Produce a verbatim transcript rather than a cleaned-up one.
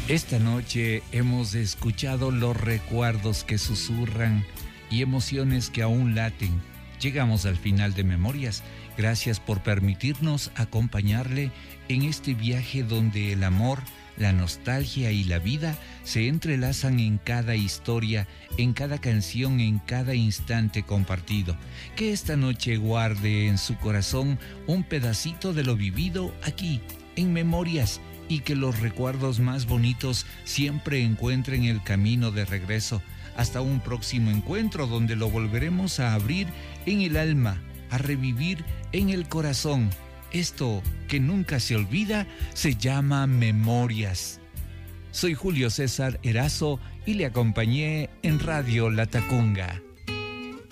Esta noche hemos escuchado los recuerdos que susurran y emociones que aún laten. Llegamos al final de Memorias. Gracias por permitirnos acompañarle en este viaje donde el amor, la nostalgia y la vida se entrelazan en cada historia, en cada canción, en cada instante compartido. Que esta noche guarde en su corazón un pedacito de lo vivido aquí, en Memorias, y que los recuerdos más bonitos siempre encuentren el camino de regreso. Hasta un próximo encuentro donde lo volveremos a abrir en el alma, a revivir en el corazón. Esto que nunca se olvida se llama Memorias. Soy Julio César Erazo y le acompañé en Radio La Tacunga.